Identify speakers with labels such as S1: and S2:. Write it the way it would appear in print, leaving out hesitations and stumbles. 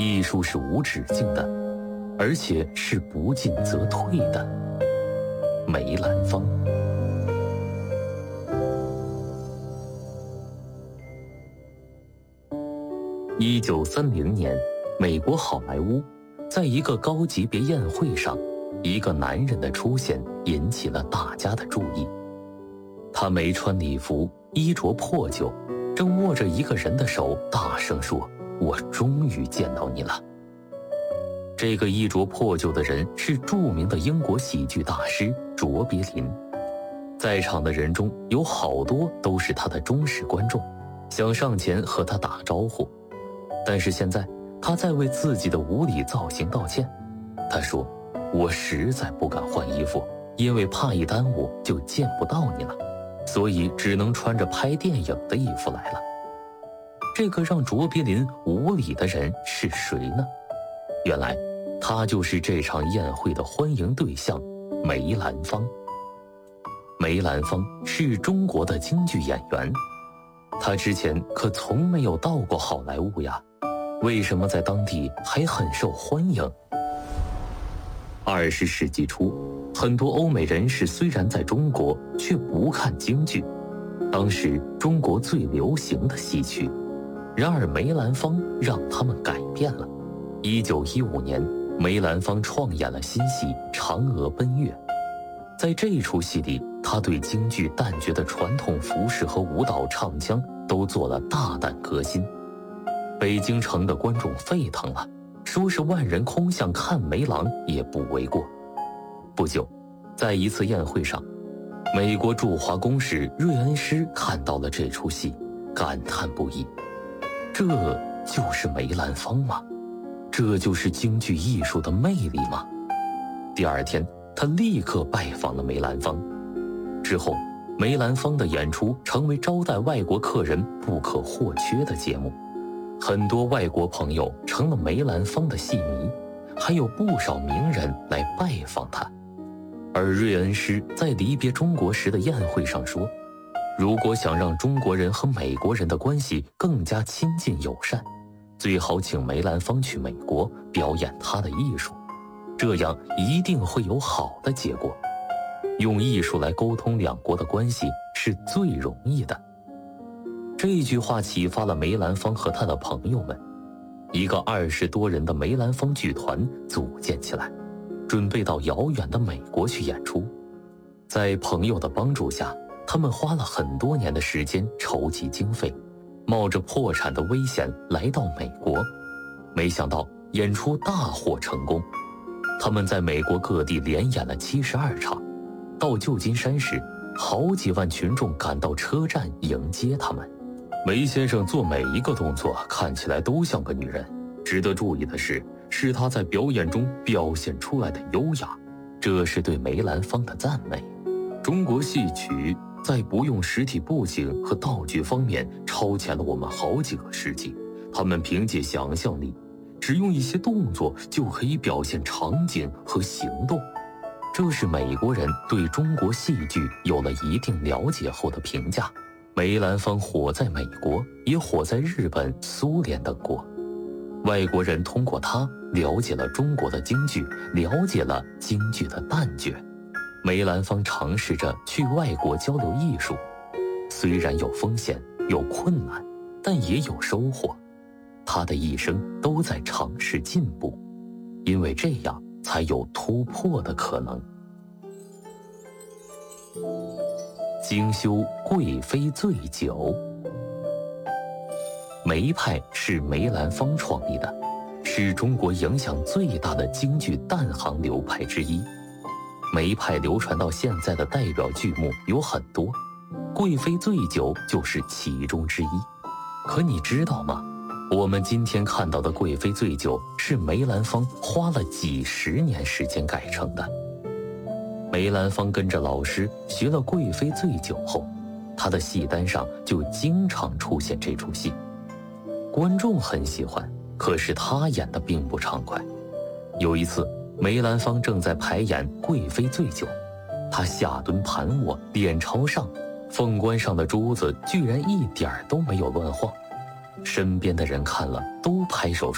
S1: 艺术是无止境的，而且是不进则退的。梅兰芳。1930年，美国好莱坞在一个高级别宴会上，一个男人的出现引起了大家的注意。他没穿礼服，衣着破旧，正握着一个人的手，大声说：“我终于见到你了。”这个衣着破旧的人是著名的英国喜剧大师卓别林。在场的人中有好多都是他的忠实观众，想上前和他打招呼。但是现在他在为自己的无礼造型道歉。他说：“我实在不敢换衣服，因为怕一耽误就见不到你了，所以只能穿着拍电影的衣服来了。”这个让卓别林无礼的人是谁呢？原来他就是这场宴会的欢迎对象梅兰芳。梅兰芳是中国的京剧演员，他之前可从没有到过好莱坞呀，为什么在当地还很受欢迎？20世纪初，很多欧美人士虽然在中国，却不看京剧，当时中国最流行的戏曲。然而梅兰芳让他们改变了。1915年，梅兰芳创演了新戏《嫦娥奔月》。在这出戏里，他对京剧旦角的传统服饰和舞蹈唱腔都做了大胆革新。北京城的观众沸腾了，说是万人空巷看梅郎也不为过。不久，在一次宴会上，美国驻华公使瑞恩师看到了这出戏，感叹不已：这就是梅兰芳吗？这就是京剧艺术的魅力吗？第二天，他立刻拜访了梅兰芳。之后，梅兰芳的演出成为招待外国客人不可或缺的节目。很多外国朋友成了梅兰芳的戏迷，还有不少名人来拜访他。而瑞恩师在离别中国时的宴会上说，如果想让中国人和美国人的关系更加亲近友善，最好请梅兰芳去美国表演他的艺术，这样一定会有好的结果。用艺术来沟通两国的关系是最容易的。这句话启发了梅兰芳和他的朋友们，一个20多人的梅兰芳剧团组建起来，准备到遥远的美国去演出。在朋友的帮助下，他们花了很多年的时间筹集经费，冒着破产的危险来到美国。没想到演出大获成功，他们在美国各地连演了72场。到旧金山时，好几万群众赶到车站迎接他们。梅先生做每一个动作看起来都像个女人，值得注意的是他在表演中表现出来的优雅，这是对梅兰芳的赞美。中国戏曲在不用实体布景和道具方面超前了我们好几个世纪，他们凭借想象力，只用一些动作就可以表现场景和行动。这是美国人对中国戏剧有了一定了解后的评价。梅兰芳火在美国，也火在日本、苏联等国。外国人通过他了解了中国的京剧，了解了京剧的旦角。梅兰芳尝试着去外国交流艺术，虽然有风险，有困难，但也有收获。他的一生都在尝试进步，因为这样才有突破的可能。精修贵妃醉酒。梅派是梅兰芳创立的，是中国影响最大的京剧旦行流派之一。梅派流传到现在的代表剧目有很多，贵妃醉酒就是其中之一。可你知道吗？我们今天看到的贵妃醉酒是梅兰芳花了几10年时间改成的。梅兰芳跟着老师学了贵妃醉酒后，他的戏单上就经常出现这出戏，观众很喜欢，可是他演得并不畅快。有一次，梅兰芳正在排演贵妃醉酒，他下蹲盘卧，脸朝上，凤冠上的珠子居然一点都没有乱晃。身边的人看了都拍手